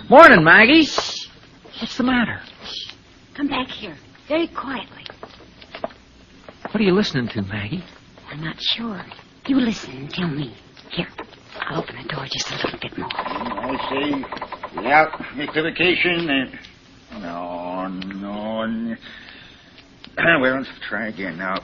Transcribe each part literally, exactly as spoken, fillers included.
Morning, Maggie. Shh. What's the matter? Shh. Come back here, very quietly. What are you listening to, Maggie? I'm not sure. You listen and tell me. Here, I'll open the door just a little bit more. I say, yeah, equivocation. And... No, no. Well, let's try again now.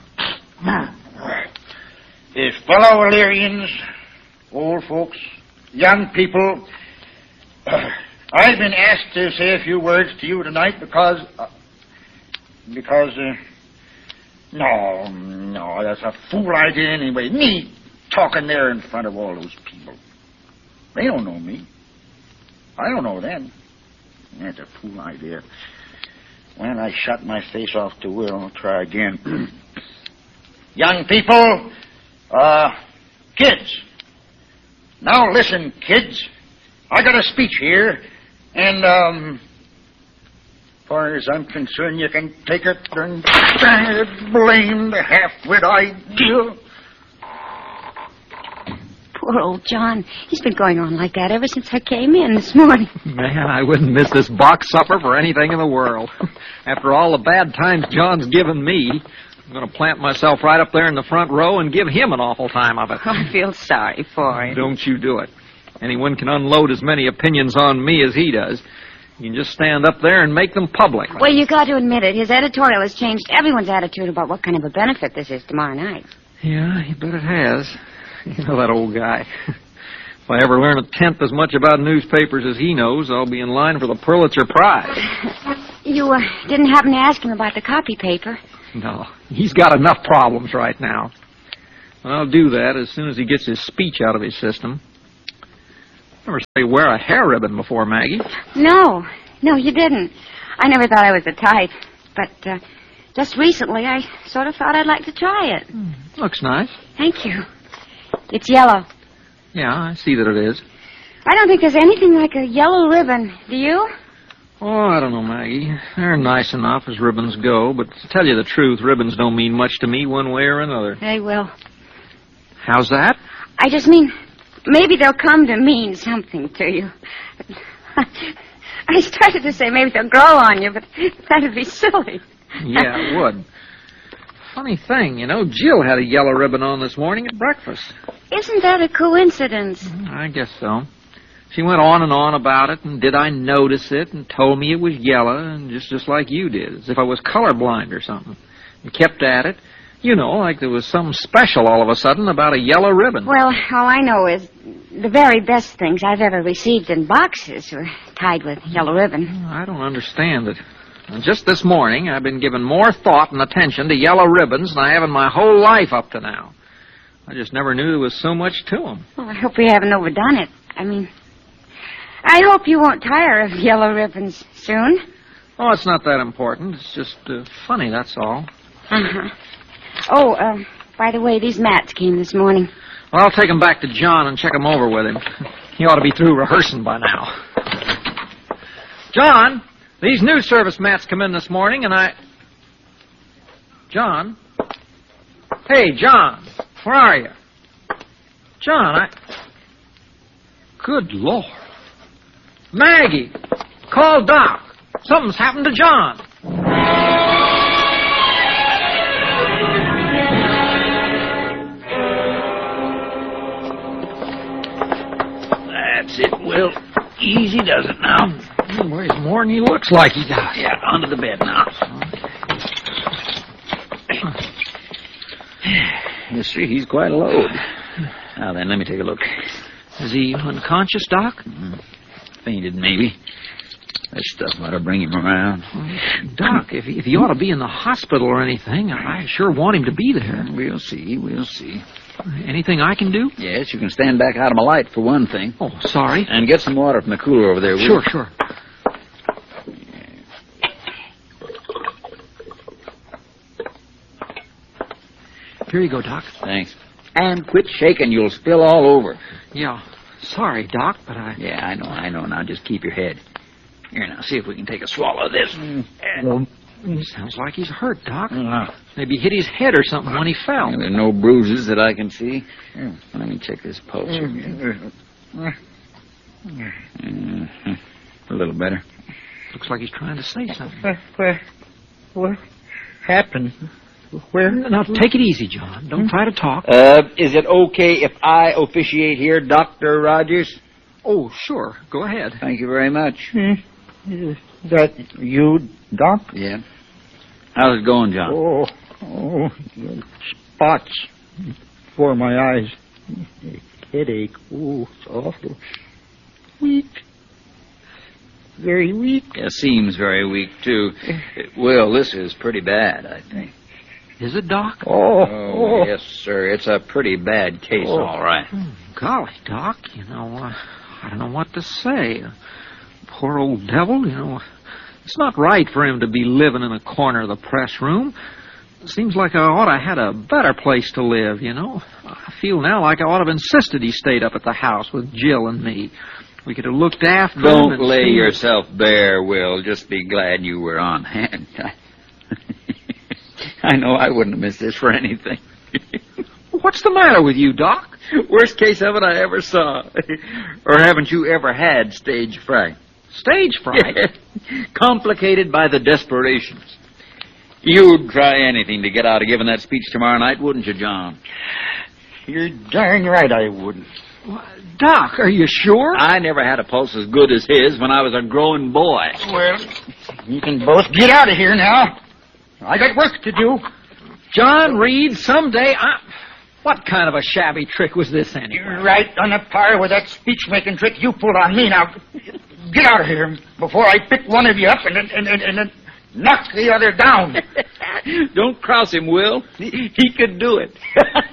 If fellow Illyrians, old folks, young people, I've been asked to say a few words to you tonight because, uh, because, uh, no, no, that's a fool idea anyway. Me talking there in front of all those people. They don't know me. I don't know them. That's a fool idea. When I shut my face off to Will, I'll try again. Young people, uh, kids. Now listen, kids. I got a speech here, and, um, as far as I'm concerned, you can take it and blamed half-wit idea. Poor old John. He's been going on like that ever since I came in this morning. Man, I wouldn't miss this box supper for anything in the world. After all the bad times John's given me, I'm going to plant myself right up there in the front row and give him an awful time of it. I feel sorry for him. Don't you do it. Anyone can unload as many opinions on me as he does. You can just stand up there and make them public. Well, you got to admit it. His editorial has changed everyone's attitude about what kind of a benefit this is tomorrow night. Yeah, you bet it has. You know that old guy. If I ever learn a tenth as much about newspapers as he knows, I'll be in line for the Pulitzer Prize. You uh, didn't happen to ask him about the copy paper? No, he's got enough problems right now. I'll do that as soon as he gets his speech out of his system. Never saw you wear a hair ribbon before, Maggie. No, no, you didn't. I never thought I was the type. But uh, just recently, I sort of thought I'd like to try it. Mm, looks nice. Thank you. It's yellow. Yeah, I see that it is. I don't think there's anything like a yellow ribbon. Do you? Oh, I don't know, Maggie. They're nice enough as ribbons go, but to tell you the truth, ribbons don't mean much to me one way or another. They will. How's that? I just mean, maybe they'll come to mean something to you. I started to say maybe they'll grow on you, but that'd be silly. Yeah, it would. Funny thing, you know, Jill had a yellow ribbon on this morning at breakfast. Isn't that a coincidence? I guess so. She went on and on about it, and did I notice it, and told me it was yellow, and just, just like you did, as if I was colorblind or something. And kept at it. You know, like there was something special all of a sudden about a yellow ribbon. Well, all I know is the very best things I've ever received in boxes were tied with yellow ribbon. I don't understand it. And just this morning, I've been giving more thought and attention to yellow ribbons than I have in my whole life up to now. I just never knew there was so much to them. Well, I hope we haven't overdone it. I mean, I hope you won't tire of yellow ribbons soon. Oh, it's not that important. It's just uh, funny, that's all. Uh-huh. Oh, uh, by the way, these mats came this morning. Well, I'll take them back to John and check them over with him. He ought to be through rehearsing by now. John, these news service mats come in this morning, and I... John? Hey, John, where are you? John, I... Good Lord. Maggie, call Doc. Something's happened to John. That's it, Will. Easy does it now. He weighs more than he looks like he does. Yeah, onto the bed now. You see, he's quite a load. Now then, let me take a look. Is he unconscious, Doc? Mm-hmm. Fainted, maybe. That stuff ought to bring him around. Doc, if he, if he ought to be in the hospital or anything, I sure want him to be there. We'll see, we'll see. Anything I can do? Yes, you can stand back out of my light, for one thing. Oh, sorry. And get some water from the cooler over there, will Sure, you? sure. Here you go, Doc. Thanks. And quit shaking, you'll spill all over. Yeah. Sorry, Doc, but I... Yeah, I know, I know. Now just keep your head. Here, now, see if we can take a swallow of this. Mm. Well, sounds like he's hurt, Doc. Uh, Maybe he hit his head or something when he fell. There are no bruises that I can see. Here, let me check this pulse. Mm-hmm. little better. Looks like he's trying to say something. Where, where, what happened? Where? Now, take it easy, John. Don't try to talk. Uh, is it okay if I officiate here, Doctor Rogers? Oh, sure. Go ahead. Thank you very much. Hmm. Is that you, Doc? Yeah. How's it going, John? Oh, oh, spots for my eyes. Headache. Oh, it's awful. Weak. Very weak. Yeah, seems very weak, too. Well, this is pretty bad, I think. Is it, Doc? Oh, Oh, yes, sir. It's a pretty bad case, Oh. all right. Hmm, golly, Doc, you know, uh, I don't know what to say. Poor old devil, you know. It's not right for him to be living in a corner of the press room. Seems like I ought to have had a better place to live, you know. I feel now like I ought to have insisted he stayed up at the house with Jill and me. We could have looked after him. Don't and lay seen- yourself bare, Will. Just be glad you were on hand. I know I wouldn't have missed this for anything. What's the matter with you, Doc? Worst case of it I ever saw. Or haven't you ever had stage fright? Stage fright? Complicated by the desperations. You'd try anything to get out of giving that speech tomorrow night, wouldn't you, John? you're darn right I wouldn't. Doc, are you sure? I never had a pulse as good as his when I was a growing boy. Well, you can both get out of here now. I got work to do. John Reed, someday I... What kind of a shabby trick was this anyway? You're right on a par with that speech-making trick you pulled on me. Now, get out of here before I pick one of you up and then and, and, and then knock the other down. Don't cross him, Will. He, he could do it.